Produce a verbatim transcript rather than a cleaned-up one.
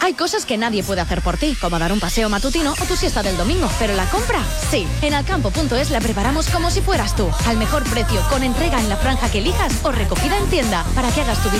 Hay cosas que nadie puede hacer por ti, como dar un paseo matutino o tu siesta del domingo, pero la compra, sí. En alcampo punto es la preparamos como si fueras tú, al mejor precio, con entrega en la franja que elijas o recogida en tienda, para que hagas tu vida